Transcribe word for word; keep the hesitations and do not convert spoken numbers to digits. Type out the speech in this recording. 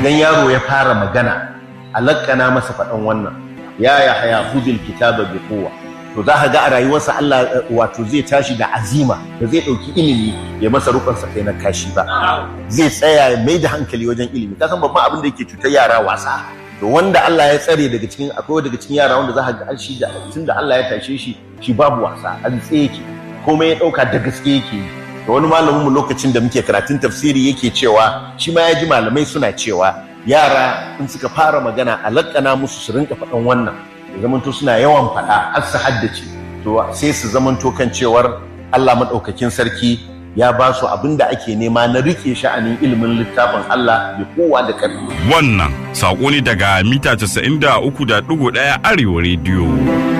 idan yaro ya fara magana a lakkana masa faɗan wannan ya ya haya hudul kitaba bi quwwa, to za ka ga a rayuwarsa Allah wato zai tashi da azima da zai ɗauki ilimi ya masa rukunsa kai na kashi ba, zai tsaya ya mai da hankali wajen ilimi. Ka san babban abin da yake cutar yara wasa, to wanda Allah ya tsare daga cikin akwai daga cikin yara wanda za ka ga shi da tunda Allah ya tashe shi shi babu wasa, an tsaye yake komai ya ɗauka da gaske yake yi. Da wani malamin mu lokacin da muke karatun tafsiri yake cewa shi ma ya ji malamai suna cewa yara in suka fara magana a lakkana musu su rinka faɗan wannan, ya zamanto suna yawan faɗa har su haddace, to sai su zamanto kan cewar Allah maɗaukakin sarki ya ba su abin da ake nema na rike sha'anin ilimin littafin Allah da kowa da ƙarfi. Wannan saƙo ne daga mita casa'in da uku da ɗigo ɗaya Arewa Rediyo.